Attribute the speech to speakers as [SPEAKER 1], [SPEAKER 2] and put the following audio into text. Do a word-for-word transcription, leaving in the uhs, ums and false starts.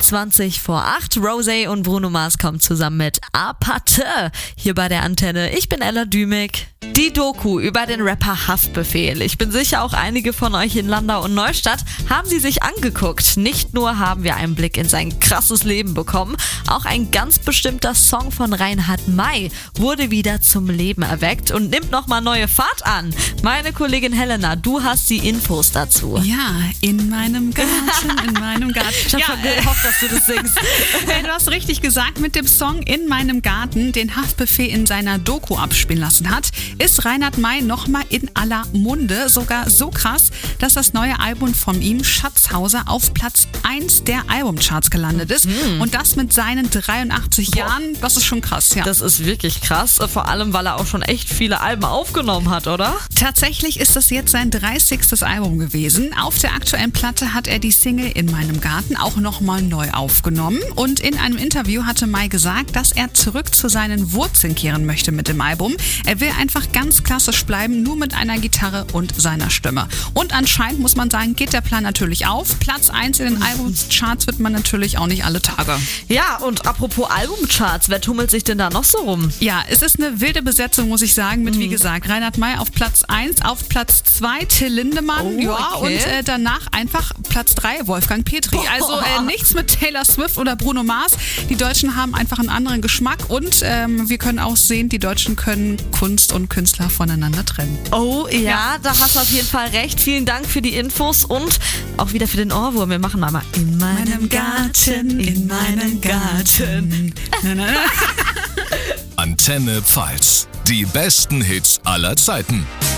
[SPEAKER 1] zwanzig vor acht. Rosé und Bruno Mars kommen zusammen mit Apathe hier bei der Antenne. Ich bin Ella Dümig. Die Doku über den Rapper Haftbefehl. Ich bin sicher, auch einige von euch in Landau und Neustadt haben sie sich angeguckt. Nicht nur haben wir einen Blick in sein krasses Leben bekommen, auch ein ganz bestimmter Song von Reinhard May wurde wieder zum Leben erweckt und nimmt nochmal neue Fahrt an. Meine Kollegin Helena, du hast die Infos dazu.
[SPEAKER 2] Ja, in meinem Garten, in meinem Garten.
[SPEAKER 1] Ich hab
[SPEAKER 2] ja,
[SPEAKER 1] schon gehofft, dass du das singst.
[SPEAKER 2] Hey, du hast richtig gesagt, mit dem Song In meinem Garten, den Haftbefehl in seiner Doku abspielen lassen hat, ist Reinhard May nochmal in aller Munde. Sogar so krass, dass das neue Album von ihm, Schatzhauser, auf Platz eins der Albumcharts gelandet ist. Mhm. Und das mit seinen dreiundachtzig Boah. Jahren. Das ist schon krass, ja.
[SPEAKER 1] Das ist wirklich krass, vor allem, weil er auch schon echt viele Alben aufgenommen hat, oder?
[SPEAKER 2] Tatsächlich ist das jetzt sein dreißigstes Album gewesen. Auf der aktuellen Platte hat er die Single In meinem Garten auch nochmal neu aufgenommen. Und in einem Interview hatte May gesagt, dass er zurück zu seinen Wurzeln kehren möchte mit dem Album. Er will einfach ganz klassisch bleiben, nur mit einer Gitarre und seiner Stimme. Und anscheinend, muss man sagen, geht der Plan natürlich auf. Platz eins in den Albumcharts wird man natürlich auch nicht alle Tage.
[SPEAKER 1] Ja, und apropos Albumcharts, wer tummelt sich denn da noch so rum?
[SPEAKER 2] Ja, es ist eine wilde Besetzung, muss ich sagen, mit, mhm. wie gesagt, Reinhard May auf Platz eins, auf Platz zwei Till Lindemann,
[SPEAKER 1] oh,
[SPEAKER 2] ja,
[SPEAKER 1] okay.
[SPEAKER 2] und äh, danach einfach Platz drei Wolfgang Petri.
[SPEAKER 1] Boah.
[SPEAKER 2] Also äh, nichts mit Taylor Swift oder Bruno Mars. Die Deutschen haben einfach einen anderen Geschmack und ähm, wir können auch sehen, die Deutschen können Kunst und Künstler voneinander trennen.
[SPEAKER 1] Oh ja, ja, da hast du auf jeden Fall recht. Vielen Dank für die Infos und auch wieder für den Ohrwurm. Wir machen mal in meinem Garten, in meinem Garten.
[SPEAKER 3] Antenne Pfalz. Die besten Hits aller Zeiten.